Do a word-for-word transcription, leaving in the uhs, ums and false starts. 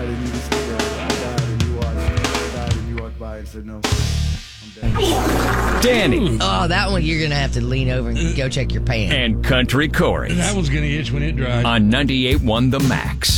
died and you just stood there. I died and you watched. I died and you walked by and said no. I'm dead. Danny. Oh, that one you're going to have to lean over and go check your pants. And Country Corey. That one's going to itch when it dries. On ninety-eight point one The Max.